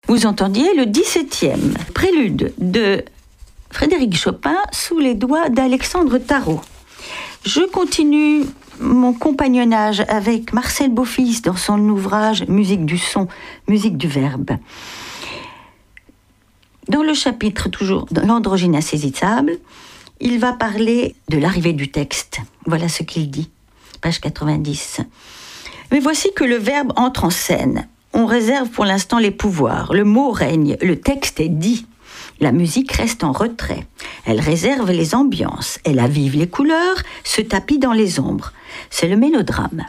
Vous entendiez le 17e prélude de Frédéric Chopin sous les doigts d'Alexandre Tarot. Je continue mon compagnonnage avec Marcel Beaufils dans son ouvrage Musique du son, musique du verbe. Dans le chapitre toujours de l'androgyne insaisissable, il va parler de l'arrivée du texte. Voilà ce qu'il dit, page 90. Mais voici que le verbe entre en scène. On réserve pour l'instant les pouvoirs. Le mot règne, le texte est dit. La musique reste en retrait. Elle réserve les ambiances. Elle avive les couleurs, se tapit dans les ombres. C'est le mélodrame.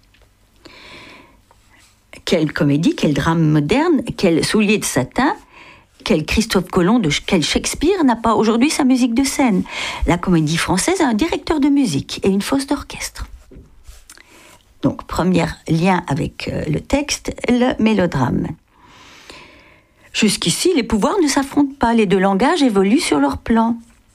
Quelle comédie, quel drame moderne, quel soulier de satin, quel Christophe Colomb, quel Shakespeare n'a pas aujourd'hui sa musique de scène. La comédie française a un directeur de musique et une fosse d'orchestre. Donc, premier lien avec le texte, le mélodrame. Jusqu'ici, les pouvoirs ne s'affrontent pas, les deux langages évoluent sur leur plan.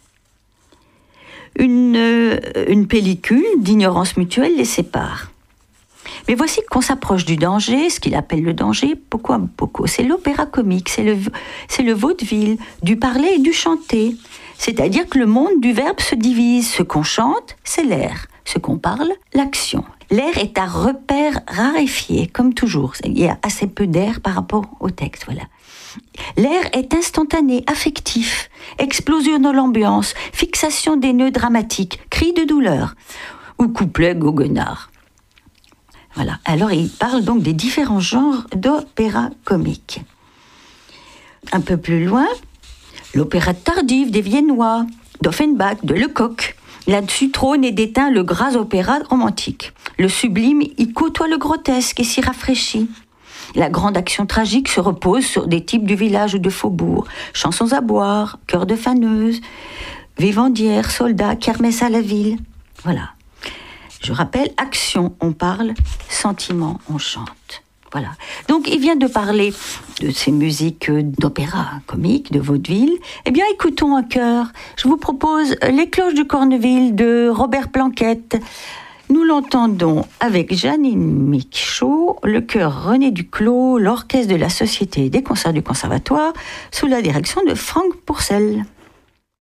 Une pellicule d'ignorance mutuelle les sépare. Mais voici qu'on s'approche du danger, ce qu'il appelle le danger, poco a poco. C'est l'opéra comique, c'est le vaudeville, du parler et du chanter. C'est-à-dire que le monde du verbe se divise. Ce qu'on chante, c'est l'air. Ce qu'on parle, l'action. L'air est un repère raréfié, comme toujours. Il y a assez peu d'air par rapport au texte, voilà. L'air est instantané, affectif, explosion de l'ambiance, fixation des nœuds dramatiques, cri de douleur, ou couplet goguenard. Voilà. Alors, il parle donc des différents genres d'opéra comique. Un peu plus loin, l'opéra tardive des Viennois, d'Offenbach, de Lecoq. Là-dessus trône et déteint le gras opéra romantique. Le sublime y côtoie le grotesque et s'y rafraîchit. La grande action tragique se repose sur des types du village ou de faubourg. Chansons à boire, chœurs de faneuses, vivandières, soldats, kermesse à la ville. Voilà. Je rappelle, action, on parle, sentiment, on chante. Voilà. Donc, il vient de parler de ces musiques d'opéra comique, de vaudeville. Eh bien, écoutons un chœur. Je vous propose Les cloches de Corneville de Robert Planquette. Nous l'entendons avec Janine Michaud, le chœur René Duclos, l'orchestre de la Société des concerts du Conservatoire, sous la direction de Franck Pourcel.